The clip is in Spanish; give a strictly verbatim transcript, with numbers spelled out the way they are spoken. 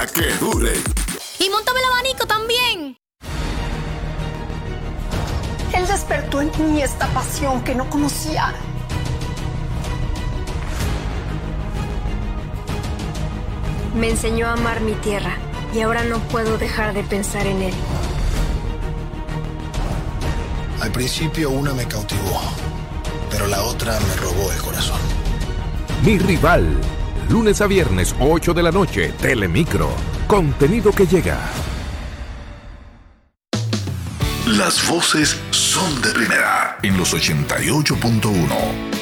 que dure. Y móntame el abanico también. Él despertó en mí esta pasión que no conocía. Me enseñó a amar mi tierra y ahora no puedo dejar de pensar en él. Al principio una me cautivó, pero la otra me robó el corazón. Mi rival, lunes a viernes, ocho de la noche, Telemicro. Contenido que llega. Las voces son de primera en los ochenta y ocho punto uno.